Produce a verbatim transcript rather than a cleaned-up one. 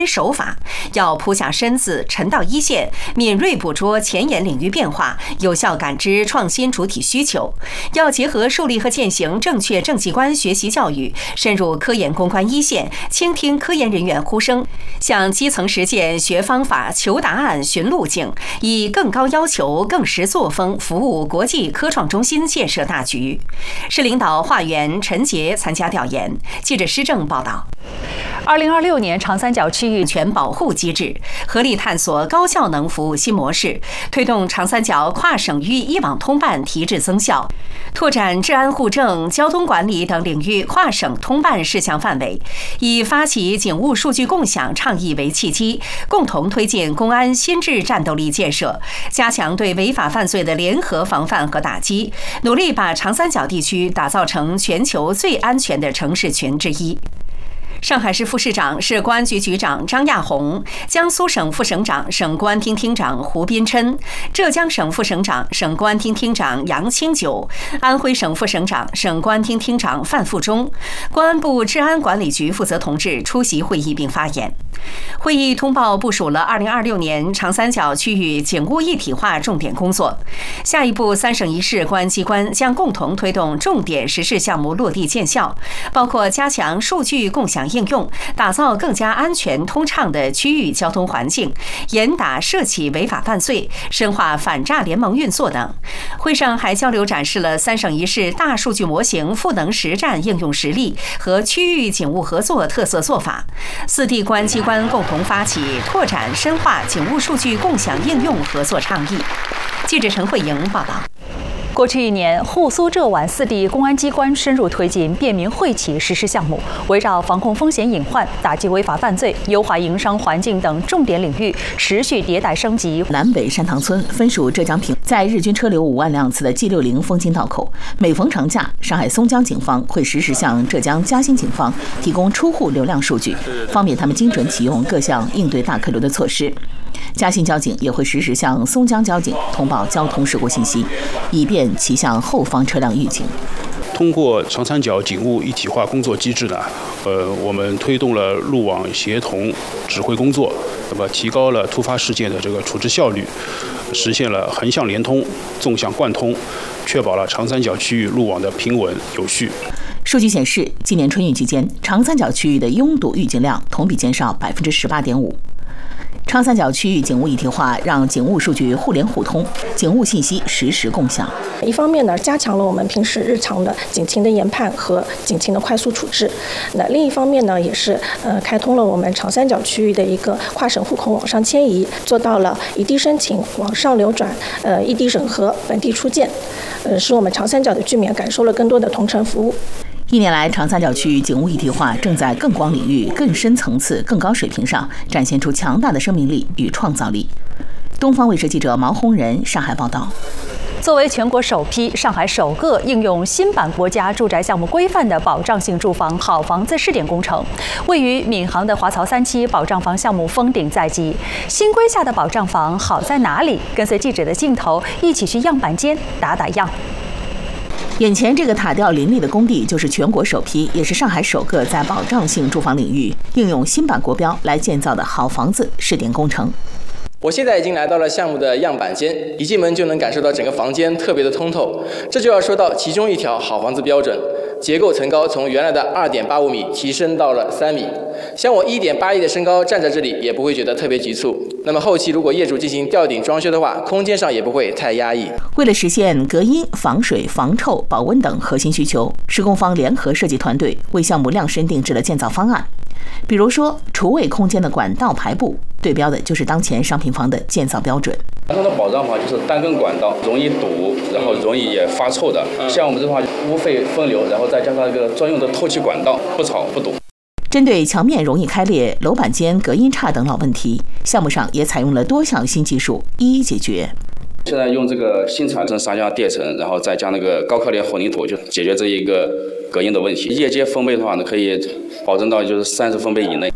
手法，要扑下身子，沉到一线，敏锐捕捉前沿领域变化，有效感知创新主体需求。要结合树立和践行正确政绩观学习教育，深入科研攻关一线，倾听科研人员呼声，向基层实践学方法、求答案、寻路径，以更高要求、更实作风服务国际科创中心建设大局。市领导华源陈杰参加调研。记者施正报道。 二零二六年长三角区域权保护机制，合力探索高效能服务新模式，推动长三角跨省域一网通办提质增效，拓展治安互证、交通管理等领域跨省通办事项范围，以发起警务数据共享倡议为契机，共同推进公安新质战斗力建设，加强对违法犯罪的联合防范和打击，努力把长三角地区打造成全球最安全的城市群之一。上海市副市长是公安局局长张亚宏，江苏省副省长、省公安厅厅长胡斌琛，浙江省副省长、省公安厅厅长杨清九，安徽省副省长、省公安厅厅长范富忠。公安部治安管理局负责同志出席会议并发言。会议通报部署了二零二六年长三角区域警务一体化重点工作。下一步，三省一市公安机关将共同推动重点实施项目落地见效，包括加强数据共享应用，打造更加安全通畅的区域交通环境，严打涉企违法犯罪，深化反诈联盟运作等。会上还交流展示了三省一市大数据模型赋能实战应用实力和区域警务合作特色做法。四地公安机关共同发起拓展深化警务数据共享应用合作倡议。记者陈慧莹报道。 过去一年，沪苏浙皖四地公安机关深入推进便民惠企实施项目，围绕防控风险隐患、打击违法犯罪、优化营商环境等重点领域，持续迭代升级。 南北山塘村分属浙江平，在日均车流五万辆次的 G 六十枫泾道口，每逢长假，上海松江警方会实时向浙江嘉兴警方提供出户流量数据，方便他们精准启用各项应对大客流的措施。嘉兴交警也会实时向松江交警通报交通事故信息，以便其向后方车辆预警。 通过长三角警务一体化工作机制呢，呃，我们推动了路网协同指挥工作，那么提高了突发事件的这个处置效率，实现了横向连通、纵向贯通，确保了长三角区域路网的平稳有序。 数据显示，今年春运期间，长三角区域的拥堵预警量同比减少百分之十八点五。长三角区域警务一体化让警务数据互联互通，警务信息实时共享。 一方面呢，加强了我们平时日常的警情的研判和警情的快速处置；那另一方面呢，也是呃开通了我们长三角区域的一个跨省户口网上迁移，做到了一地申请、网上流转、呃异地审核、本地出件，呃使我们长三角的居民感受了更多的同城服务。 一年来，长三角区域警务一体化正在更广领域、更深层次、更高水平上展现出强大的生命力与创造力。东方卫视记者毛红仁上海报道。 作为全国首批、上海首个应用新版国家住宅项目规范的保障性住房好房子试点工程，位于闵行的华漕三期保障房项目封顶在即。新规下的保障房好在哪里？跟随记者的镜头，一起去样板间打打样。 眼前这个塔吊林立的工地，就是全国首批，也是上海首个在保障性住房领域应用新版国标来建造的好房子试点工程。 我现在已经来到了项目的样板间，一进门就能感受到整个房间特别的通透。这就要说到其中一条好房子标准，结构层高从原来的 二点八五米提升到了三米。像我 一点八一的身高站在这里也不会觉得特别局促。那么后期如果业主进行吊顶装修的话，空间上也不会太压抑。 为了实现隔音、防水、防臭、保温等核心需求，施工方联合设计团队为项目量身定制了建造方案。比如说，厨卫空间的管道排布，对标的就是当前商品房的建造标准。 传统的保障房就是单根管道，容易堵，然后容易也发臭的。像我们这的话，无废分流，然后再加上一个专用的透气管道，不吵不堵。 针对墙面容易开裂、楼板间隔音差等老问题，项目上也采用了多项新技术，一一解决。 现在用这个新产生砂浆垫层，然后再加那个高颗粒混凝土，就解决这一个隔音的问题。夜间分贝的话呢，可以保证到就是三十分贝以内。